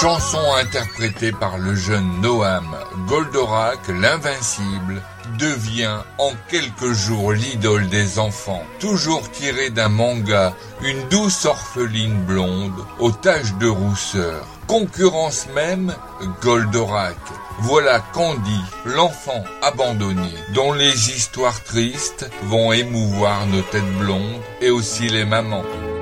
Chanson interprétée par le jeune Noam. Goldorak, l'invincible, devient en quelques jours l'idole des enfants. Toujours tirée d'un manga, une douce orpheline blonde aux taches de rousseur. Concurrence même, Goldorak. Voilà Candy, l'enfant abandonné, dont les histoires tristes vont émouvoir nos têtes blondes et aussi les mamans.